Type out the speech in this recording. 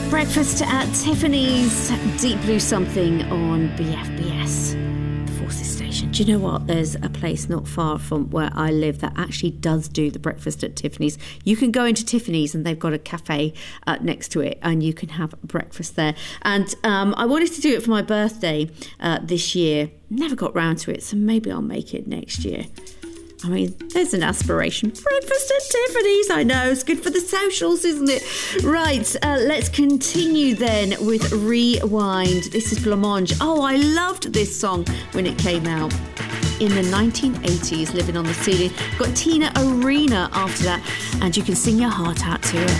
Breakfast at Tiffany's, Deep Blue Something on BFBS, the Forces Station. Do you know what? There's a place not far from where I live that actually does do the breakfast at Tiffany's. You can go into Tiffany's and they've got a cafe next to it and you can have breakfast there. And I wanted to do it for my birthday this year. Never got round to it, so maybe I'll make it next year. I mean, there's an aspiration. Breakfast at Tiffany's, I know. It's good for the socials, isn't it? Right, let's continue then with Rewind. This is Blancmange. Oh, I loved this song when it came out in the 1980s, Living on the Ceiling. Got Tina Arena after that, and you can sing your heart out to it.